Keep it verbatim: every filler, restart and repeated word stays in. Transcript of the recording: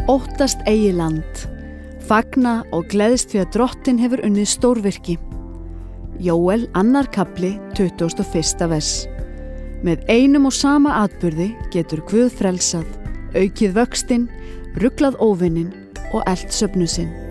Óttast eigi land, fagna og gleðst því að drottin hefur unnið stórvirki. Jóel annar kafli tuttugasta og fyrsta vers. Með einum og sama atburði getur Guð frelsað, aukið vöxtinn, ruglað óvininn og elt söfnu sinn.